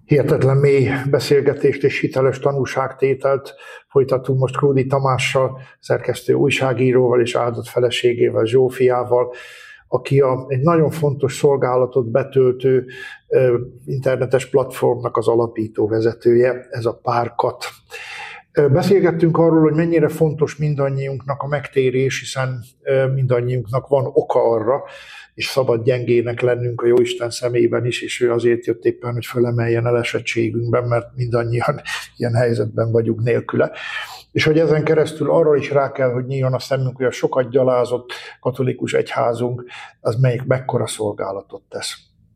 Hihetetlen mély beszélgetést és hiteles tanúságtételt folytatunk most Kródi Tamással, szerkesztő újságíróval és áldott feleségével, Zsófiával, aki egy nagyon fontos szolgálatot betöltő internetes platformnak az alapító vezetője, ez a Párkat. Beszélgettünk arról, hogy mennyire fontos mindannyiunknak a megtérés, hiszen mindannyiunknak van oka arra, és szabad gyengének lennünk a Jóisten szemében is, és ő azért jött éppen, hogy fölemeljen el esettségünkben, mert mindannyian ilyen helyzetben vagyunk nélküle. És hogy ezen keresztül arra is rá kell, hogy nyíljon a szemünk, hogy a sokat gyalázott katolikus egyházunk, az mekkora szolgálatot tesz.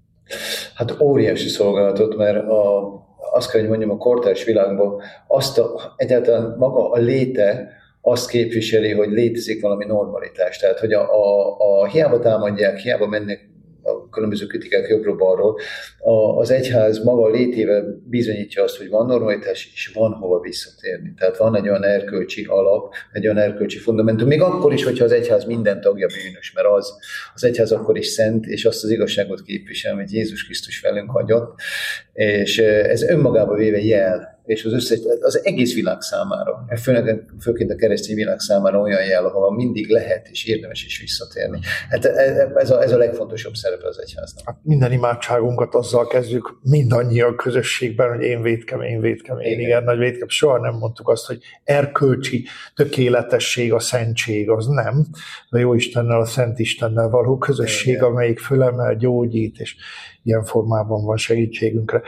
Hát óriási szolgálatot, mert azt kell, hogy mondjam, a kortárs világban egyáltalán maga a léte azt képviseli, hogy létezik valami normalitás. Tehát, hogy hiába támadják, hiába mennek a különböző kritikák jobbról-balról, az egyház maga létével bizonyítja azt, hogy van normalitás, és van hova visszatérni. Tehát van egy olyan erkölcsi alap, egy olyan erkölcsi fundamentum, még akkor is, hogyha az egyház minden tagja bűnös, mert az egyház akkor is szent, és azt az igazságot képvisel, amit Jézus Krisztus velünk hagyott, és ez önmagába véve jel, és az egész világ számára, főként a keresztény világ számára olyan jel, ahol mindig lehet és érdemes is visszatérni. Hát ez a legfontosabb szerepe az egyháznak. Hát minden imádságunkat azzal kezdjük mindannyian közösségben, hogy én vétkem, én igen nagy vétkem. Soha nem mondtuk azt, hogy erkölcsi tökéletesség, a szentség, az nem. A Jóistennel, a Szent Istennel való közösség, igen, amelyik fölemel, gyógyít, és ilyen formában van segítségünkre.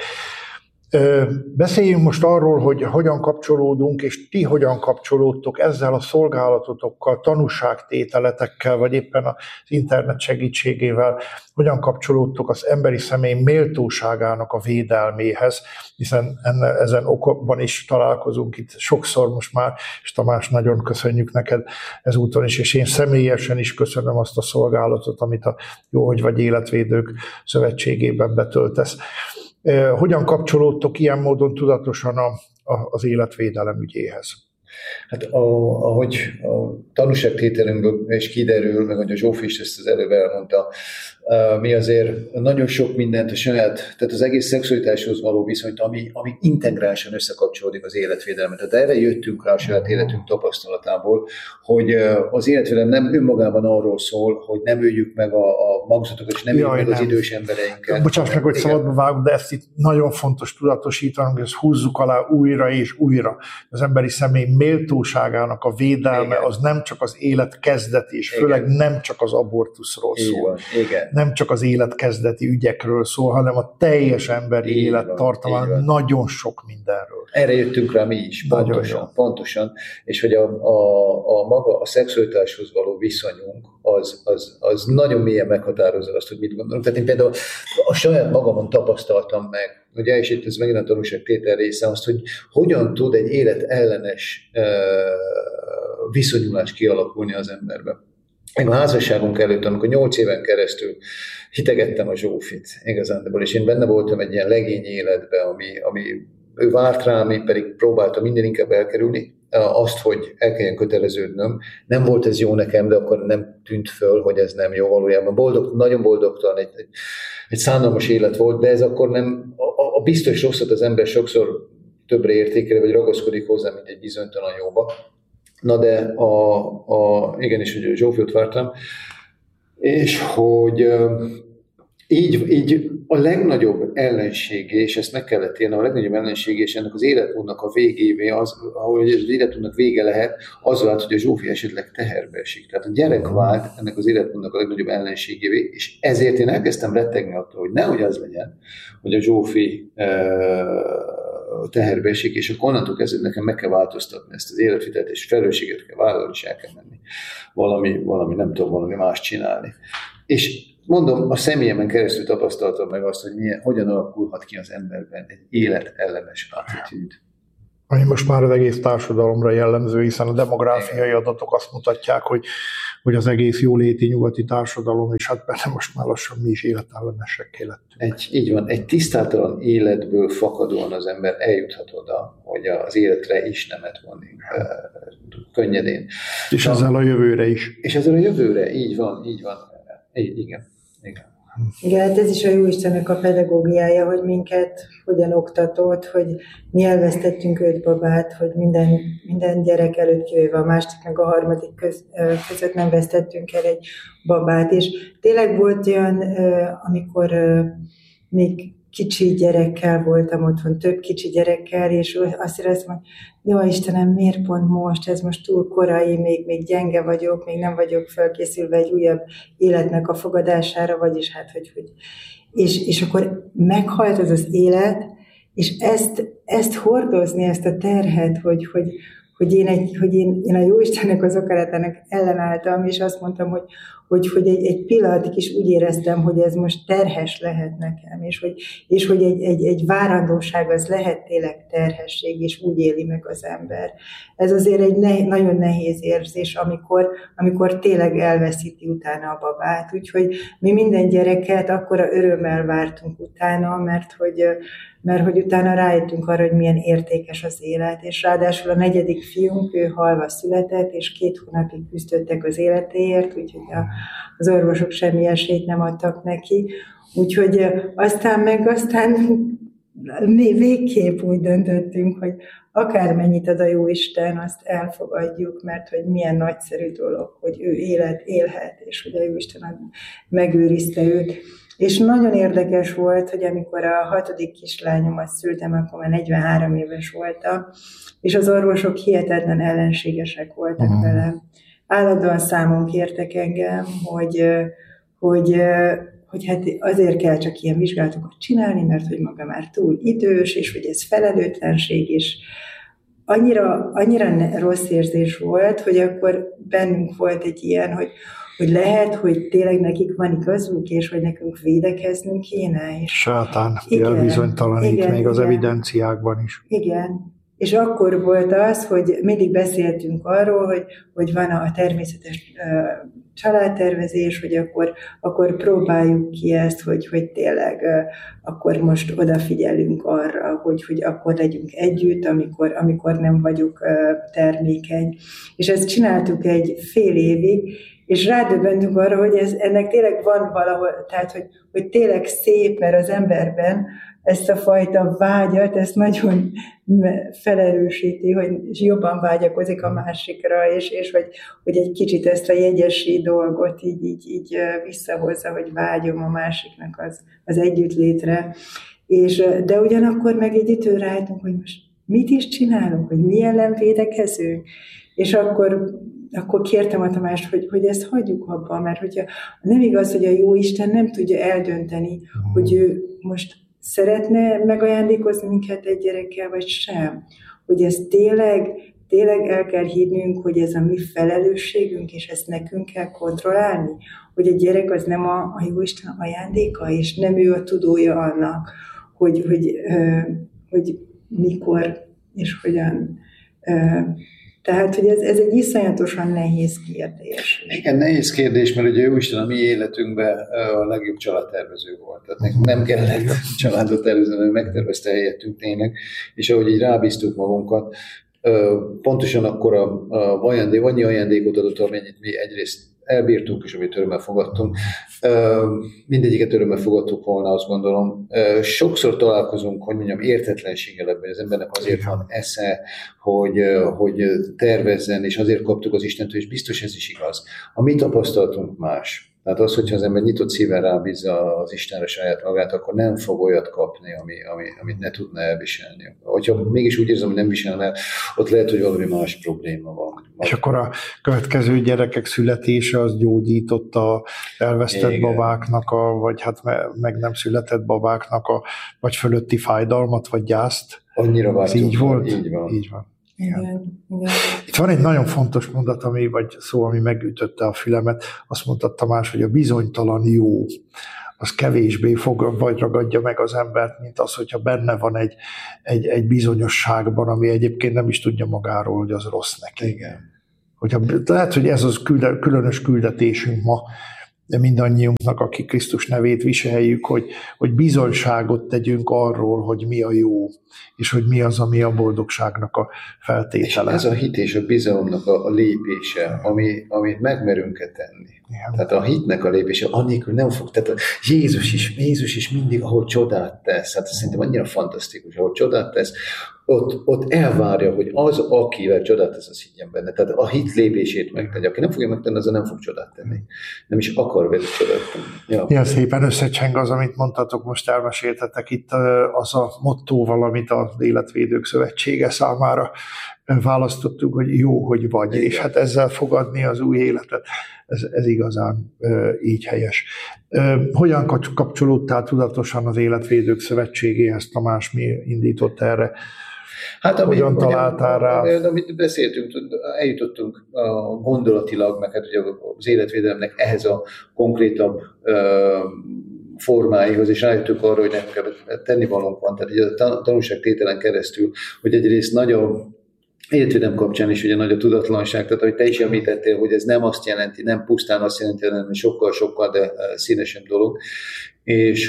Beszéljünk most arról, hogy hogyan kapcsolódunk, és ti hogyan kapcsolódtok ezzel a szolgálatotokkal, tanúságtételetekkel, vagy éppen az internet segítségével, hogyan kapcsolódtok az emberi személy méltóságának a védelméhez, hiszen ezen okokban is találkozunk itt sokszor most már, és Tamás, nagyon köszönjük neked ezúton is, és én személyesen is köszönöm azt a szolgálatot, amit a Jó Hogy Vagy Életvédők Szövetségében betöltesz. Hogyan kapcsolódtok ilyen módon tudatosan az életvédelem ügyéhez? Hát ahogy a tanúságtételünkből is kiderül, meg hogy a Zsófi is ezt az előbb elmondta, mi azért nagyon sok mindent a saját, tehát az egész szexualitáshoz való viszonyt, ami integrálsan összekapcsolódik az életvédelmet. Tehát erre jöttünk rá a saját életünk tapasztalatából, hogy az életvédelem nem önmagában arról szól, hogy nem öljük meg a magzatokat, és nem öljük meg az idős embereinket. Bocsáss meg, hogy szabadba vágok, de ezt itt nagyon fontos tudatosítanunk, ezt húzzuk alá újra és újra. Az emberi személy méltóságának a védelme, igen, az nem csak az élet kezdeti, és főleg igen, nem csak az abortuszról szól. Igen. Nem csak az életkezdeti ügyekről szól, hanem a teljes emberi élettartalán nagyon sok mindenről. Erre jöttünk rá mi is, pontosan. És hogy maga a szexualitáshoz való viszonyunk, az nagyon mélyen meghatározza azt, hogy mit gondolunk. Tehát én például a saját magamon tapasztaltam meg, ugye, és itt ez megint a tanúságtétel része, azt, hogy hogyan tud egy életellenes viszonyulás kialakulni az emberben. Meg a házasságunk előtt, amikor 8 éven keresztül hitegettem a Zsófit igazándiból, és én benne voltam egy ilyen legény életben, ami ő várt rám, én pedig próbáltam minden inkább elkerülni azt, hogy el kelljen köteleződnöm. Nem volt ez jó nekem, de akkor nem tűnt föl, hogy ez nem jó valójában. Nagyon boldogtalan, egy szánalmas élet volt, de ez akkor nem, a biztos rosszat az ember sokszor többre értékel, vagy ragaszkodik hozzá, mint egy bizonytalan jóba. Na de igenis, hogy Zsófiot vártam, és hogy így a legnagyobb ellensége, és ezt meg kellett érnem, a legnagyobb ellensége, és ennek az életmódnak a végévé, ahogy az életmódnak vége lehet, az vált, hogy a Zsófi esetleg teherbe esik. Tehát a gyerek vált ennek az életmódnak a legnagyobb ellenségévé, és ezért én elkezdtem rettegni attól, hogy nehogy az legyen, hogy a Zsófi teherbe esik, és akkor onnantól kezdve nekem meg kell változtatni ezt az életvitelt, és felelősséget kell vállalni, és el kell menni valami más csinálni. És mondom, a személyemen keresztül tapasztaltam meg azt, hogy hogyan alakulhat ki az emberben egy életellenes attitűd. Ami most már az egész társadalomra jellemző, hiszen a demográfiai adatok azt mutatják, hogy az egész jóléti nyugati társadalom, és hát benne most már lassan mi is életellenesek lettünk. Így van, egy tisztátalan életből fakadóan az ember eljuthat oda, hogy az életre is nemet vonni könnyedén. És ezzel a jövőre is. És ezzel a jövőre, így van. Igen. Igen, hát ez is a Jóistennek a pedagógiája, hogy minket hogyan oktatott, hogy mi elvesztettünk 5 babát, hogy minden gyerek előtt, kivéve a második meg a harmadik között nem vesztettünk el egy babát. És tényleg volt olyan, amikor még kicsi gyerekkel voltam otthon, több kicsi gyerekkel, és azt éreztem, hogy jó Istenem, miért pont most, ez most túl korai, még gyenge vagyok, még nem vagyok felkészülve egy újabb életnek a fogadására, vagyis hát, hogy és akkor meghalt az élet, és ezt hordozni, ezt a terhet, hogy én a Jóistennek az akaratának ellenálltam, és azt mondtam, hogy egy pillanatig is úgy éreztem, hogy ez most terhes lehet nekem, és hogy egy várandóság az lehet tényleg terhesség, és úgy éli meg az ember. Ez azért egy nagyon nehéz érzés, amikor tényleg elveszíti utána a babát. Úgyhogy mi minden gyereket akkora örömmel vártunk utána, mert hogy utána rájöttünk arra, hogy milyen értékes az élet, és ráadásul a 4. fiunk, ő halva született, és 2 hónapig küzdöttek az életéért, úgyhogy az orvosok semmi esélyt nem adtak neki. Úgyhogy aztán mi végképp úgy döntöttünk, hogy akármennyit ad a Jóisten, azt elfogadjuk, mert hogy milyen nagyszerű dolog, hogy ő élhet, és hogy a Jóisten megőrizte őt. És nagyon érdekes volt, hogy amikor a 6. kislányomat szültem, akkor már 43 éves voltam, és az orvosok hihetetlen ellenségesek voltak velem. Állandóan számon kértek engem, hogy hát azért kell csak ilyen vizsgálatokat csinálni, mert hogy maga már túl idős, és hogy ez felelőtlenség, és annyira rossz érzés volt, hogy akkor bennünk volt egy ilyen, hogy lehet, hogy tényleg nekik van igazuk, és hogy nekünk védekeznünk kéne. És sátán elbizonytalanít még az evidenciákban is. Igen. És akkor volt az, hogy mindig beszéltünk arról, hogy van a természetes családtervezés, hogy akkor próbáljuk ki ezt, hogy tényleg akkor most odafigyelünk arra, hogy akkor legyünk együtt, amikor nem vagyok termékeny. És ezt csináltuk egy fél évig, és rádöbbentünk arra, hogy ennek tényleg van valahol, tehát hogy tényleg szép, mert az emberben ezt a fajta vágyat, ezt nagyon felerősíti, hogy jobban vágyakozik a másikra, és hogy egy kicsit ezt a jegyesi dolgot így visszahozza, hogy vágyom a másiknak az együttlétre. De ugyanakkor meg egy időre rájöttünk, hogy most mit is csinálunk, hogy mi ellen védekezünk, és akkor kértem a Tamást, hogy ezt hagyjuk abba, mert hogyha nem igaz, hogy a Jóisten nem tudja eldönteni, hogy ő most szeretne megajándékozni minket egy gyerekkel, vagy sem. Hogy ez tényleg el kell higgnünk, hogy ez a mi felelősségünk, és ezt nekünk kell kontrollálni. Hogy a gyerek az nem a Jóisten ajándéka, és nem ő a tudója annak, hogy mikor és hogyan. Tehát, hogy ez egy iszonyatosan nehéz kérdés. Igen, nehéz kérdés, mert ugye Jóisten a mi életünkben a legjobb családtervező volt. Tehát nekünk nem kellett családot tervezni, hanem megtervezte helyettünk tényleg, és ahogy így rábíztuk magunkat, pontosan akkor annyi ajándékot adott, amennyit mi egyrészt elbírtunk, és amit örömmel fogadtunk. Mindegyiket örömmel fogadtuk volna, azt gondolom. Sokszor találkozunk, hogy mondjam, értetlenséggel ebben, az embernek azért van esze, hogy tervezzen, és azért kaptuk az Istentől, és biztos ez is igaz. A mi tapasztalatunk más. Tehát az, hogyha az ember nyitott szíven rábízza az Istenre saját magát, akkor nem fog olyat kapni, amit ne tudna elviselni. Hogyha mégis úgy érzem, hogy nem viselem el, ott lehet, hogy valami más probléma van. És akkor a következő gyerekek születése az gyógyította a elvesztett babáknak, vagy hát meg nem született babáknak vagy fölötti fájdalmat, vagy gyászt. Annyira vártunk. Így volt? Így van. Igen. Itt van egy nagyon fontos mondat, vagy szó, ami megütötte a fülemet. Azt mondta Tamás, hogy a bizonytalan jó, az kevésbé vagy ragadja meg az embert, mint az, hogyha benne van egy bizonyosságban, ami egyébként nem is tudja magáról, hogy az rossz neki. Igen. Lehet, hogy ez az különös küldetésünk ma, de mindannyiunknak, aki Krisztus nevét viseljük, hogy bizonyságot tegyünk arról, hogy mi a jó, és hogy mi az, ami a boldogságnak a feltétele. És ez a hit és a bizalomnak a lépése, amit megmerünk-e tenni. Igen. Tehát a hitnek a lépése, annélkül nem fog, tehát Jézus is mindig, ahol csodát tesz, hát szerintem annyira fantasztikus, ahol csodát tesz, ott elvárja, hogy az, akivel csodát tesz, az higgyen benne. Tehát a hit lépését megtegye. Aki nem fogja megtenni, az nem fog csodát tenni. Nem is akar vele csodát tenni. Ja. Igen, szépen összecseng az, amit mondtatok, most elmeséltetek itt az a mottóval, amit az Életvédők Szövetsége számára választottuk, hogy jó, hogy vagy. Igen. És hát ezzel fogadni az új életet, ez igazán így helyes. Hogyan kapcsolódtál tudatosan az Életvédők Szövetségéhez, Tamás, mi indított erre? Hát, hogyan találtál rá? Amit beszéltünk, eljutottunk gondolatilag, meg hát ugye az életvédelemnek ehhez a konkrétabb formáihoz, és rájöttünk arra, hogy nekünk tennivalónk van. Tehát a tanúságtételen keresztül, hogy egyrészt nagy a életvédelem kapcsán is ugye nagy a tudatlanság, tehát ahogy te is említettél, hogy ez nem azt jelenti, nem pusztán azt jelenti, hanem sokkal, de színesebb dolog, és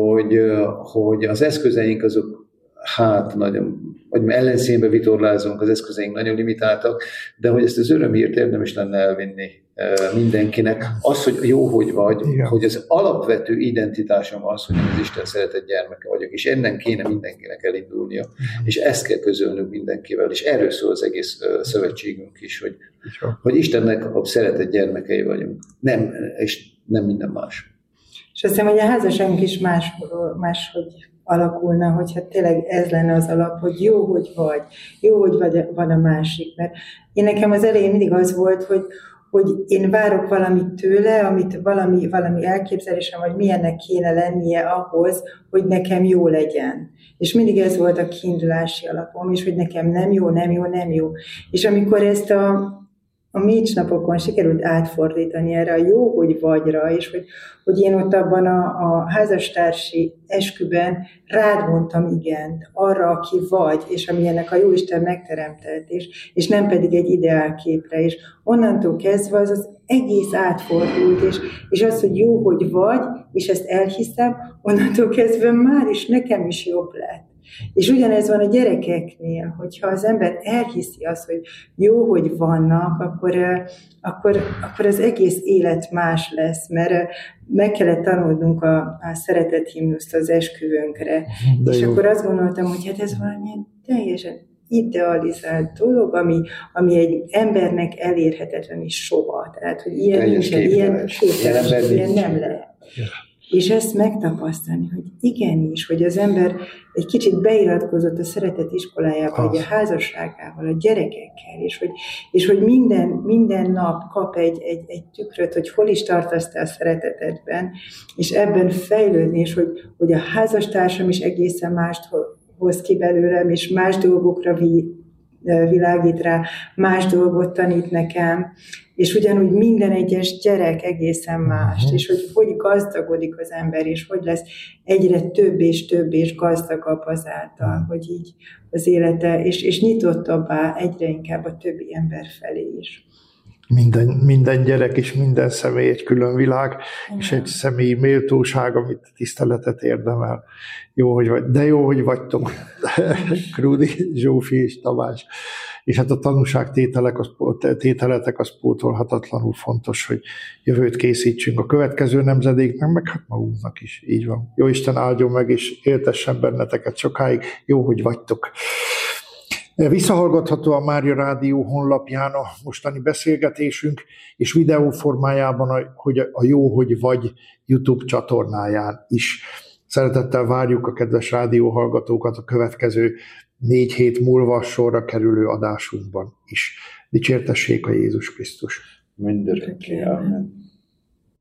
hogy az eszközeink azok nagyon, vagy ellenszínbe vitorlázunk, az eszközeink nagyon limitáltak, de hogy ezt az örömhírt érdemes lenne elvinni mindenkinek. Az, hogy jó, hogy vagy, igen, hogy az alapvető identitásom az, hogy az Isten szeretett gyermeke vagyok, és ennen kéne mindenkinek elindulnia, és ezt kell közölnünk mindenkivel, és erről szól az egész szövetségünk is, hogy Istennek a szeretett gyermekei vagyunk, és nem minden más. És azt hiszem, hogy a házasságunk is máshogy alakulna, hogyha tényleg ez lenne az alap, hogy jó, hogy van a másik. Mert nekem az elején mindig az volt, hogy én várok valamit tőle, amit valami elképzelésem, vagy milyennek kéne lennie ahhoz, hogy nekem jó legyen. És mindig ez volt a kiindulási alapom, és hogy nekem nem jó. És amikor ezt a Mécs napokon sikerült átfordítani erre a jó, hogy vagyra, és hogy én ott abban a házastársi esküben rád mondtam igent arra, aki vagy, és amilyennek a Jóisten megteremtett, és nem pedig egy ideálképre, és onnantól kezdve az egész átfordult, és az, hogy jó, hogy vagy, és ezt elhiszem, onnantól kezdve már is nekem is jobb lett. És ugyanez van a gyerekeknél, hogyha az ember elhiszi azt, hogy jó, hogy vannak, akkor az egész élet más lesz, mert meg kellett tanulnunk a szeretet himnuszt az esküvőnkre. És jó. Akkor azt gondoltam, hogy hát ez valamilyen teljesen idealizált dolog, ami egy embernek elérhetetlen is soha. Tehát, hogy ilyen nem lehet. Ja. És ezt megtapasztalni, hogy igenis, hogy az ember egy kicsit beiratkozott a szeretet iskolájába, vagy a házasságával, a gyerekekkel, és hogy minden nap kap egy tükröt, hogy hol is tartasz te a szeretetedben, és ebben fejlődni, és hogy a házastársam is egészen mást hoz ki belőlem, és más dolgokra világít rá, más dolgot tanít nekem, és ugyanúgy minden egyes gyerek egészen mást, és hogy gazdagodik az ember, és hogy lesz egyre több és gazdagabb azáltal, hogy így az élete, és nyitottabbá egyre inkább a többi ember felé is. Minden gyerek és minden személy egy külön világ, és egy személyi méltóság, amit tiszteletet érdemel. Jó, hogy vagytok, Krúdi, Zsófi és Tamás. És hát a tanúságtételetek az pótolhatatlanul fontos, hogy jövőt készítsünk a következő nemzedéknek, meg hát magunknak is. Így van. Jó Isten áldjon meg, és éltessen benneteket sokáig. Jó, hogy vagytok. Visszahallgatható a Mária Rádió honlapján a mostani beszélgetésünk, és videó formájában a Jó, hogy vagy YouTube csatornáján is. Szeretettel várjuk a kedves rádióhallgatókat a következő 4 hét múlva sorra kerülő adásunkban is. Dicsértessék a Jézus Krisztus! Mindörökké. Amen.